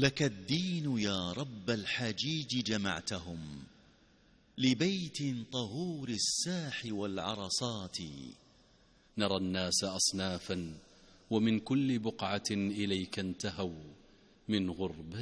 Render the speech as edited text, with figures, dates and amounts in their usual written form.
لك الدين يا رب الحجيج جمعتهم لبيت طهور الساح والعرصات. نرى الناس أصنافا ومن كل بقعة إليك انتهوا من غربة